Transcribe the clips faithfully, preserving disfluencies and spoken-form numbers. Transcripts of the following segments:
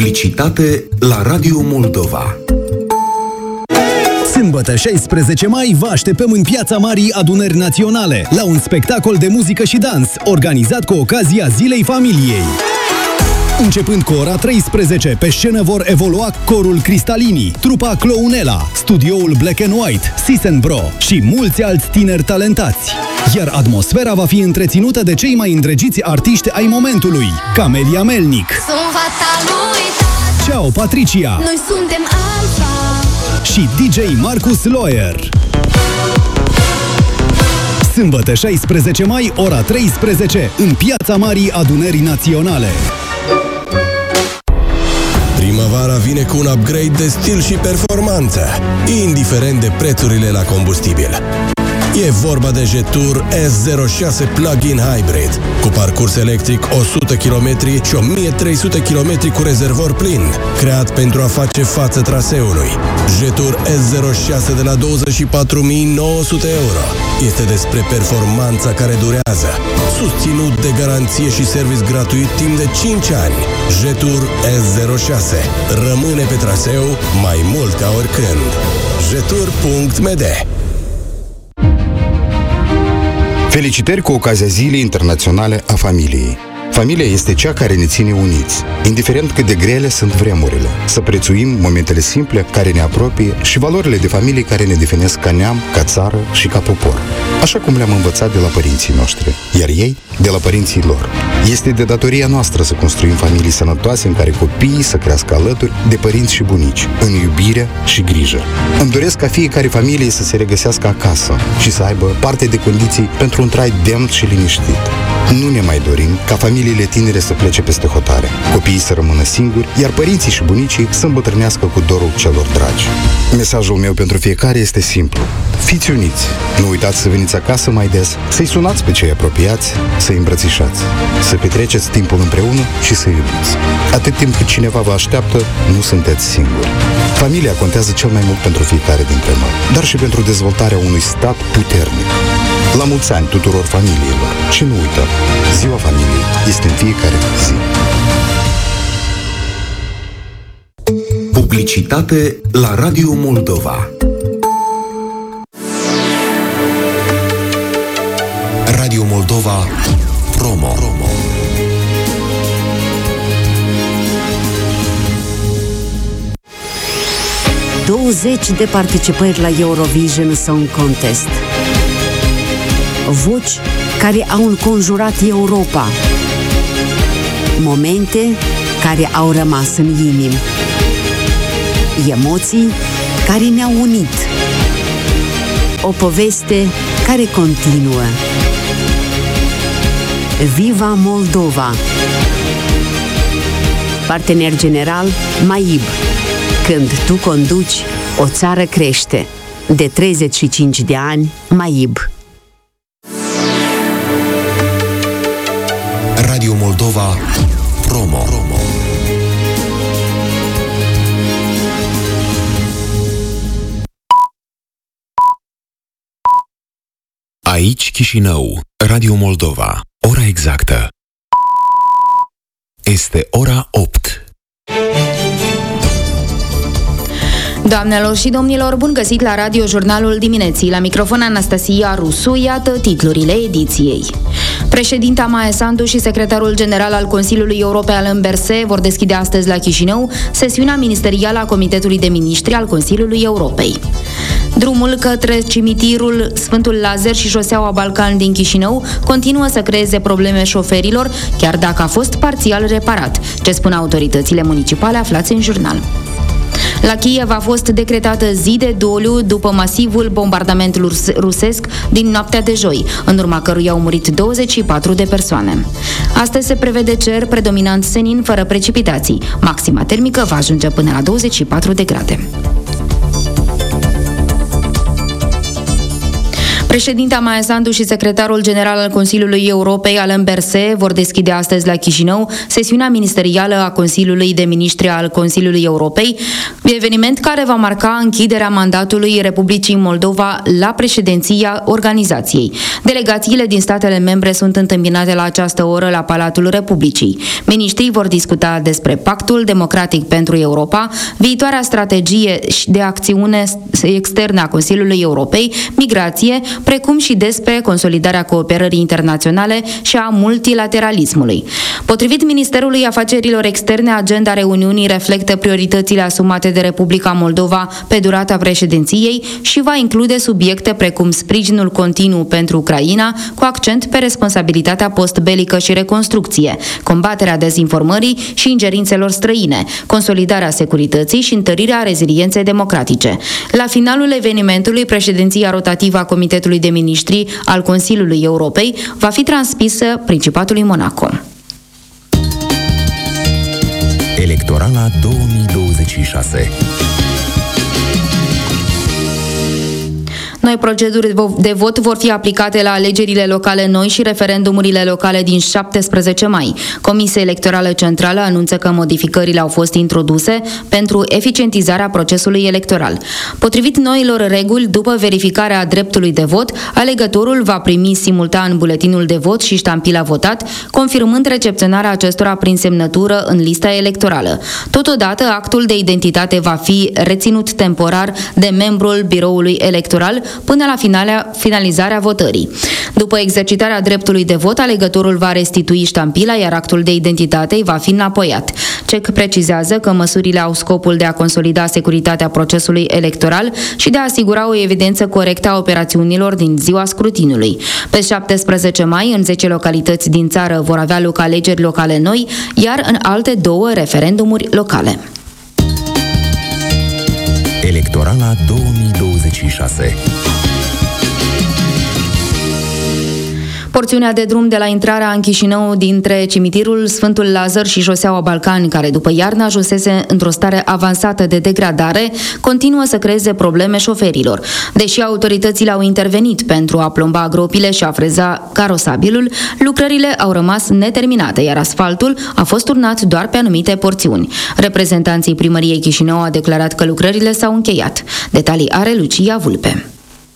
Publicitate la Radio Moldova. Sâmbătă, șaisprezece mai, vă așteptăm în Piața Marii Adunări Naționale, la un spectacol de muzică și dans, organizat cu ocazia Zilei Familiei. Începând cu ora treisprezece, pe scenă vor evolua corul Cristalini, trupa Clownela, studioul Black and White, Sis and Bro și mulți alți tineri talentați. Iar atmosfera va fi întreținută de cei mai îndrăgiți artiști ai momentului, Camelia Melnic, Ciao Patricia, noi suntem Alfa și D J Marcus Loyer. Sâmbătă, șaisprezece mai, ora treisprezece, în Piața Marii Adunării Naționale. Primăvara vine cu un upgrade de stil și performanță, indiferent de prețurile la combustibil. E vorba de Jetour S zero șase Plug-in Hybrid, cu parcurs electric o sută kilometri și o mie trei sute kilometri cu rezervor plin, creat pentru a face față traseului. Jetour S zero șase de la douăzeci și patru mii nouă sute euro. Este despre performanța care durează, susținut de garanție și service gratuit timp de cinci ani. Jetour S zero șase rămâne pe traseu mai mult ca oricând. Jetour punct m d. Felicitări cu ocazia Zilei Internaționale a Familiei. Familia este cea care ne ține uniți, indiferent cât de grele sunt vremurile. Să prețuim momentele simple care ne apropie și valorile de familie care ne definesc ca neam, ca țară și ca popor. Așa cum le-am învățat de la părinții noștri, iar ei de la părinții lor. Este de datoria noastră să construim familii sănătoase în care copiii să crească alături de părinți și bunici, în iubire și grijă. Îmi doresc ca fiecare familie să se regăsească acasă și să aibă parte de condiții pentru un trai demn și liniștit. Nu ne mai dorim ca familiile tinere să plece peste hotare, copiii să rămână singuri, iar părinții și bunicii să îmbătrânească cu dorul celor dragi. Mesajul meu pentru fiecare este simplu. Fiți uniți! Nu uitați să veniți acasă mai des, să-i sunați pe cei apropiați, să-i îmbrățișați, să petreceți timpul împreună și să iubiți. Atât timp cât cineva vă așteaptă, nu sunteți singuri. Familia contează cel mai mult pentru fiecare dintre noi, dar și pentru dezvoltarea unui stat puternic. La mulți ani tuturor familiilor și nu uită, Ziua Familiei este în fiecare zi. Publicitate la Radio Moldova. Radio Moldova Promo. douăzeci de participări la Eurovision Song Contest. Voci care au înconjurat Europa. Momente care au rămas în inimi. Emoții care ne-au unit. O poveste care continuă. Viva Moldova! Partener general MAIB. Când tu conduci, o țară crește. De treizeci și cinci de ani, MAIB. Radio Moldova Promo. Aici Chișinău, Radio Moldova. Ora exactă este ora opt. Doamnelor și domnilor, bun găsit la Radio Jurnalul Dimineții. La microfon Anastasia Rusu, iată titlurile ediției. Președinta Maia Sandu și secretarul general al Consiliului European Alain Berset vor deschide astăzi la Chișinău sesiunea ministerială a Comitetului de Miniștri al Consiliului Europei. Drumul către cimitirul Sfântul Lazar și șoseaua Balcan din Chișinău continuă să creeze probleme șoferilor, chiar dacă a fost parțial reparat, ce spun autoritățile municipale aflați în jurnal. La Kiev a fost decretată zi de doliu după masivul bombardament rusesc din noaptea de joi, în urma căruia au murit douăzeci și patru de persoane. Astăzi se prevede cer predominant senin fără precipitații. Maxima termică va ajunge până la douăzeci și patru de grade. Președinta Maia Sandu și secretarul general al Consiliului Europei, Alain Berset, vor deschide astăzi la Chișinău sesiunea ministerială a Consiliului de Ministri al Consiliului Europei, eveniment care va marca închiderea mandatului Republicii Moldova la președinția organizației. Delegațiile din statele membre sunt întâmpinate la această oră la Palatul Republicii. Ministrii vor discuta despre Pactul Democratic pentru Europa, viitoarea strategie de acțiune externă a Consiliului Europei, migrație, precum și despre consolidarea cooperării internaționale și a multilateralismului. Potrivit Ministerului Afacerilor Externe, agenda reuniunii reflectă prioritățile asumate de Republica Moldova pe durata președinției și va include subiecte precum sprijinul continuu pentru Ucraina, cu accent pe responsabilitatea postbelică și reconstrucție, combaterea dezinformării și ingerințelor străine, consolidarea securității și întărirea rezilienței democratice. La finalul evenimentului, președinția rotativă a Comitetului de Ministri al Consiliului Europei va fi transmisă Principatului Monaco. Electorala două mii douăzeci și șase. Noi proceduri de vot vor fi aplicate la alegerile locale noi și referendumurile locale din șaptesprezece mai. Comisia Electorală Centrală anunță că modificările au fost introduse pentru eficientizarea procesului electoral. Potrivit noilor reguli, după verificarea dreptului de vot, alegătorul va primi simultan buletinul de vot și ștampila votat, confirmând recepționarea acestora prin semnătură în lista electorală. Totodată, actul de identitate va fi reținut temporar de membrul biroului electoral până la finalea, finalizarea votării. După exercitarea dreptului de vot, alegătorul va restitui ștampila, iar actul de identitate va fi înapoiat. C E C precizează că măsurile au scopul de a consolida securitatea procesului electoral și de a asigura o evidență corectă a operațiunilor din ziua scrutinului. Pe șaptesprezece mai, în zece localități din țară vor avea loc alegeri locale noi, iar în alte două referendumuri locale. Electorala două mii douăzeci și șase. Porțiunea de drum de la intrarea în Chișinău dintre cimitirul Sfântul Lazar și șoseaua Balcani, care după iarnă ajunsese într-o stare avansată de degradare, continuă să creeze probleme șoferilor. Deși autoritățile au intervenit pentru a plomba gropile și a freza carosabilul, lucrările au rămas neterminate, iar asfaltul a fost turnat doar pe anumite porțiuni. Reprezentanții primăriei Chișinău au declarat că lucrările s-au încheiat. Detalii are Lucia Vulpe.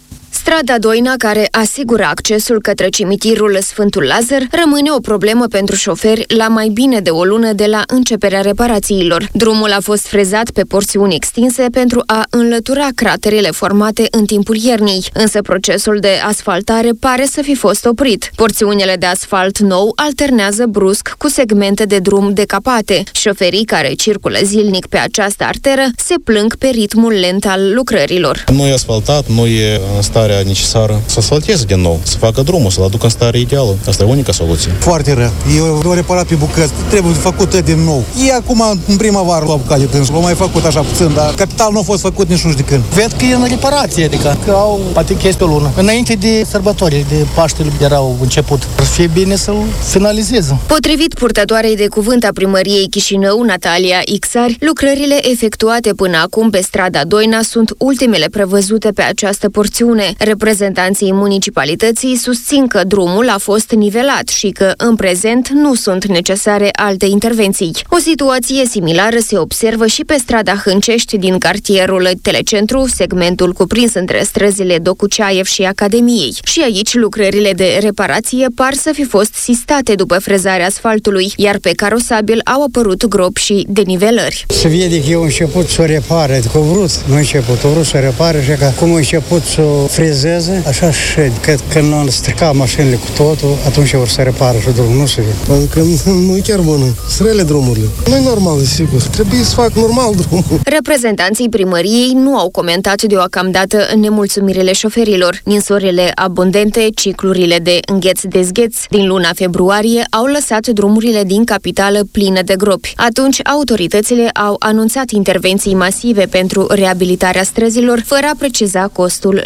Strada Doina, care asigură accesul către cimitirul Sfântul Lazar, rămâne o problemă pentru șoferi la mai bine de o lună de la începerea reparațiilor. Drumul a fost frezat pe porțiuni extinse pentru a înlătura craterele formate în timpul iernii, însă procesul de asfaltare pare să fi fost oprit. Porțiunile de asfalt nou alternează brusc cu segmente de drum decapate. Șoferii care circulă zilnic pe această arteră se plâng pe ritmul lent al lucrărilor. Nu e asfaltat, nu e în starea necesară să asfalteze din nou, să facă drumul, să-l aducă în stare ideală. Asta e unica soluție. Foarte rău. Eu o reparat pe bucăți. Trebuie făcută din nou. E acum, în primăvară, l-au apucat de tâns. L-au mai făcut așa puțin, dar capital nu a fost făcut nici nu știu de când. Ved că e în reparație, adică că au poate chestia o lună. Înainte de sărbători, de Paștele erau început. Ar fi bine să-l finalizeze. Potrivit purtătoarei de cuvânt a primăriei Chișinău, Natalia Ixari, lucrările efectuate până acum pe strada Doina sunt ultimele prevăzute pe această porțiune. Reprezentanții municipalității susțin că drumul a fost nivelat și că în prezent nu sunt necesare alte intervenții. O situație similară se observă și pe strada Hâncești din cartierul Telecentru, segmentul cuprins între străzile Docuceaev și Academiei. Și aici lucrările de reparație par să fi fost sistate după frezarea asfaltului, iar pe carosabil au apărut gropi și denivelări. Se vede că eu început să o repare, adică au vrut, nu început, au vrut să o repare și că cum a început să o frezeze, așa și că când au stricat mașinile cu totul, atunci vor să repară și drumul, nu se vede. Adică nu e chiar bună, sunt rele drumurile. Nu e normal, sigur, trebuie să fac normal drumul. Reprezentanții primăriei nu au comentat deocamdată nemulțumirile șoferilor. Ninsorile abundente, ciclurile de îngheț-dezgheț din luna februarie au lăsat drumurile din capitală pline de gropi. Atunci, autoritățile au anunțat intervenții masive pentru reabilitarea străzilor, fără a preciza costul lucrărilor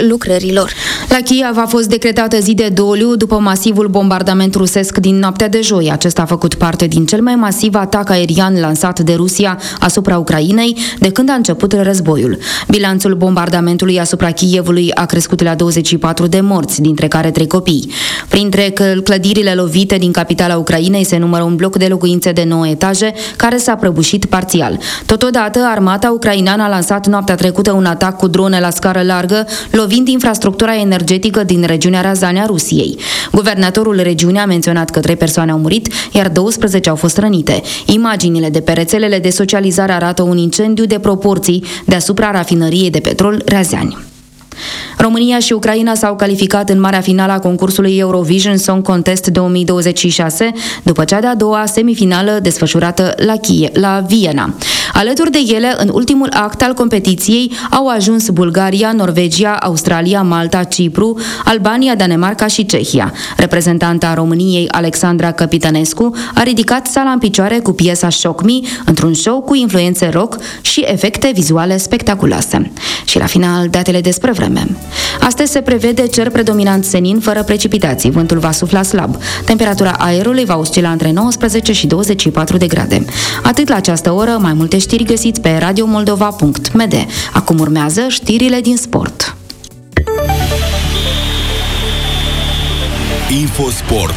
sărbătorilor. La Kiev a fost decretată zi de doliu după masivul bombardament rusesc din noaptea de joi. Acesta a făcut parte din cel mai masiv atac aerian lansat de Rusia asupra Ucrainei de când a început războiul. Bilanțul bombardamentului asupra Kievului a crescut la douăzeci și patru de morți, dintre care trei copii. Printre clădirile lovite din capitala Ucrainei se numără un bloc de locuințe de nouă etaje care s-a prăbușit parțial. Totodată, armata ucraineană a lansat noaptea trecută un atac cu drone la scară largă, lovind infrastructura energetică din regiunea Razani a Rusiei. Guvernatorul regiunii a menționat că trei persoane au murit, iar douăsprezece au fost rănite. Imaginile de pe rețelele de socializare arată un incendiu de proporții deasupra rafinăriei de petrol Razani. România și Ucraina s-au calificat în marea finală a concursului Eurovision Song Contest două mii douăzeci și șase, după cea de-a doua semifinală desfășurată la, Chie, la Viena. Alături de ele, în ultimul act al competiției, au ajuns Bulgaria, Norvegia, Australia, Malta, Cipru, Albania, Danemarca și Cehia. Reprezentanta României, Alexandra Căpitănescu, a ridicat sala în picioare cu piesa Shock Me, într-un show cu influențe rock și efecte vizuale spectaculoase. Și la final, datele despre vreme. Astăzi se prevede cer predominant senin, fără precipitații. Vântul va sufla slab. Temperatura aerului va oscila între nouăsprezece și douăzeci și patru de grade. Atât la această oră, mai multe știri găsiți pe radio moldova punct m d. Acum urmează știrile din sport. Infosport.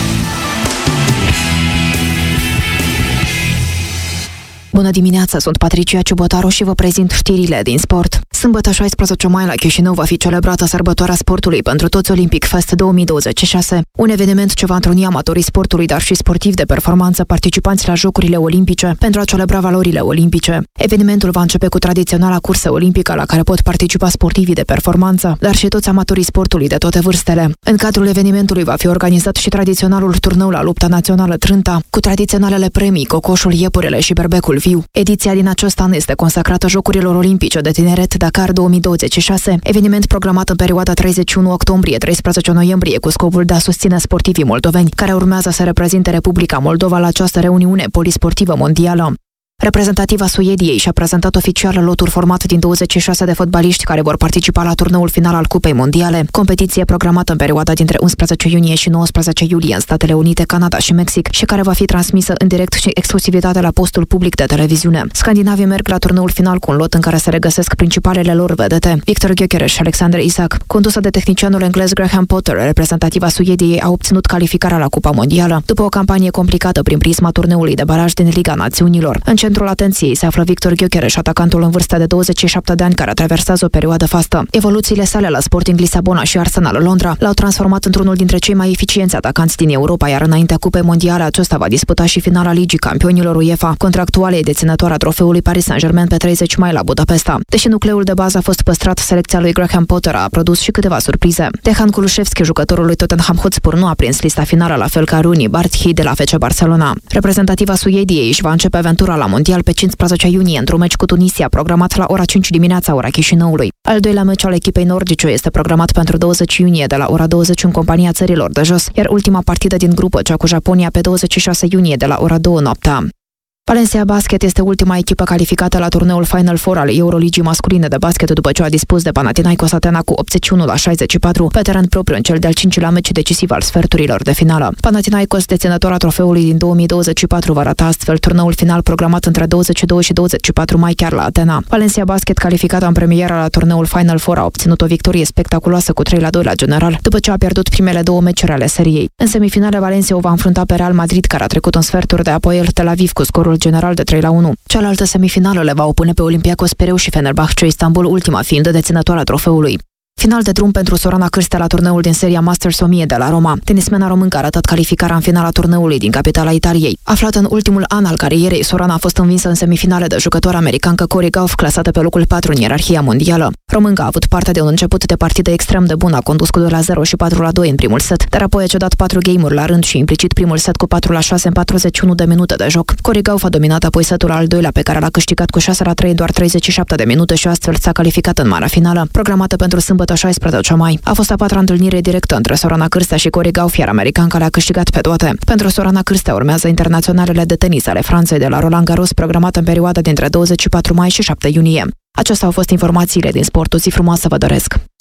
Bună dimineața, sunt Patricia Ciubotaru și vă prezint știrile din sport. Sâmbătă șaisprezece mai la Chișinău va fi celebrată sărbătoarea sportului pentru toți Olympic Fest două mii douăzeci și șase, un eveniment ce va întruni amatorii sportului, dar și sportivi de performanță participanți la Jocurile Olimpice pentru a celebra valorile olimpice. Evenimentul va începe cu tradiționala cursă olimpică la care pot participa sportivii de performanță, dar și toți amatorii sportului de toate vârstele. În cadrul evenimentului va fi organizat și tradiționalul turneu la lupta națională Trânta, cu tradiționalele premii, cocoșul, iepurele și berbecul viu. Ediția din acest an este consacrată Jocurilor Olimpice de Tineret Dakar două mii douăzeci și șase, eveniment programat în perioada treizeci și unu octombrie - treisprezece noiembrie cu scopul de a susține sportivii moldoveni care urmează să reprezinte Republica Moldova la această reuniune polisportivă mondială. Reprezentativa Suediei și-a prezentat oficial lotul format din douăzeci și șase de fotbaliști care vor participa la turneul final al Cupei Mondiale, competiție programată în perioada dintre unsprezece iunie și nouăsprezece iulie în Statele Unite, Canada și Mexic și care va fi transmisă în direct și exclusivitate la postul public de televiziune. Scandinavii merg la turneul final cu un lot în care se regăsesc principalele lor vedete, Victor Gyökeres și Alexander Isak. Condusă de tehnicianul englez Graham Potter, reprezentativa Suediei a obținut calificarea la Cupa Mondială după o campanie complicată prin prisma turneului de baraj din Liga Națiunilor. În centrul atenției se află Victor Gyökeres, atacantul în vârstă de douăzeci și șapte de ani care traversează o perioadă fastă. Evoluțiile sale la Sporting Lisabona și Arsenal Londra l-au transformat într-unul dintre cei mai eficienți atacanți din Europa, iar înaintea Cupei Mondiale acesta va disputa și finala Ligii Campionilor UEFA contra actualei deținătoare a trofeului Paris Saint-Germain pe treizeci mai la Budapesta. Deși nucleul de bază a fost păstrat, selecția lui Graham Potter a produs și câteva surprize. Dejan Kulusevski, jucătorul lui Tottenham Hotspur, nu a prins lista finală, la fel ca Rooney Barthy de la F C Barcelona. Reprezentativa Suediei își va începe aventura la Mondial pe cincisprezece iunie într-un meci cu Tunisia, programat la ora cinci dimineața, ora Chișinăului. Al doilea meci al echipei nordice este programat pentru douăzeci iunie de la ora douăzeci în compania țărilor de jos, iar ultima partidă din grupă, cea cu Japonia, pe douăzeci și șase iunie de la ora două noaptea. Valencia Basket este ultima echipă calificată la turneul Final Four al Euroligii masculine de basket după ce a dispus de Panathinaikos Atena cu optzeci și unu la șaizeci și patru pe teren propriu în cel de-al cincilea meci decisiv al sferturilor de finală. Panathinaikos, deținătora trofeului din două mii douăzeci și patru, va rata astfel turneul final programat între douăzeci și doi și douăzeci și patru mai chiar la Atena. Valencia Basket, calificată în premieră la turneul Final Four, a obținut o victorie spectaculoasă cu trei la doi la general, după ce a pierdut primele două meciuri ale seriei. În semifinale, Valencia o va înfrunta pe Real Madrid, care a trecut în sferturi de Apoel Tel Aviv cu scorul general de trei la unu. Cealaltă semifinală le va opune pe Olympiacos Pireu și Fenerbahce Istanbul, ultima fiind deținătoarea trofeului. Final de drum pentru Sorana Cârstea la turneul din seria Masters o mie de la Roma. Tenismena româncă a ratat calificarea în finala turneului din capitala Italiei. Aflată în ultimul an al carierei, Sorana a fost învinsă în semifinale de jucătoarea americancă Cory Gauff, clasată pe locul patru în ierarhia mondială. Românca a avut parte de un început de partidă extrem de bun, a condus cu doi la zero și patru la doi în primul set, dar apoi a cedat patru game-uri la rând și implicit primul set cu patru la șase în patruzeci și unu de minute de joc. Cory Gauff a dominat apoi setul al doilea, pe care l-a câștigat cu șase la trei în doar treizeci și șapte de minute și astfel s-a calificat în marea finală, programată pentru sâmbătă șaisprezece mai. A fost a patra întâlnire directă între Sorana Cârstea și Cory Gauff, iar americanca le-a câștigat pe toate. Pentru Sorana Cârstea urmează internaționalele de tenis ale Franței de la Roland Garros, programată în perioada dintre douăzeci și patru mai și șapte iunie. Acestea au fost informațiile din sport. O zi frumoasă vă doresc!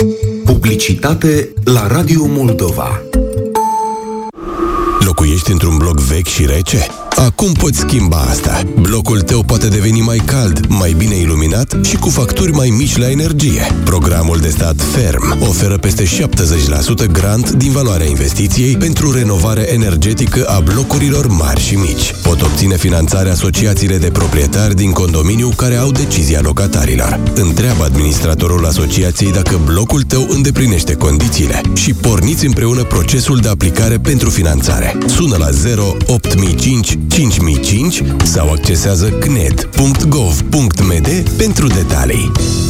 Publicitate la Radio Moldova. Locuiești într-un bloc vechi și rece? Acum poți schimba asta. Blocul tău poate deveni mai cald, mai bine iluminat și cu facturi mai mici la energie. Programul de stat Ferm oferă peste șaptezeci la sută grant din valoarea investiției pentru renovare energetică a blocurilor mari și mici. Pot obține finanțare asociațiile de proprietari din condominiu care au decizia locatarilor. Întreabă administratorul asociației dacă blocul tău îndeplinește condițiile și porniți împreună procesul de aplicare pentru finanțare. Sună la zero opt mii cinci cinci mii cinci sau accesează c n e d punct gov punct m d pentru detalii.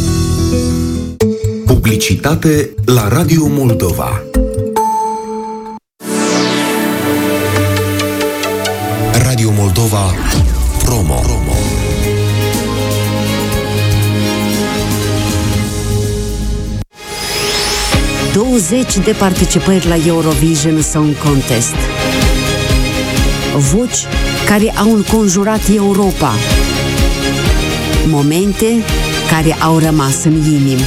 Publicitate la Radio Moldova. Radio Moldova Promo. douăzeci de participări la Eurovision Song Contest. Voci care au înconjurat Europa. Momente care au rămas în inimi.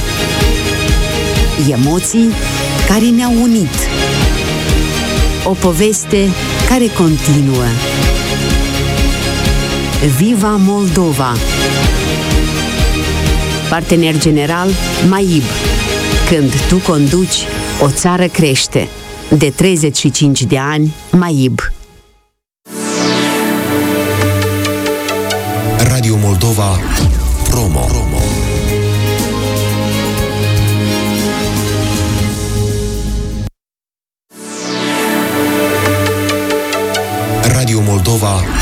Emoții care ne-au unit. O poveste care continuă. Viva Moldova! Partener general MAIB. Când tu conduci, o țară crește. De treizeci și cinci de ani, MAIB. Radio Moldova Promo. Radio Moldova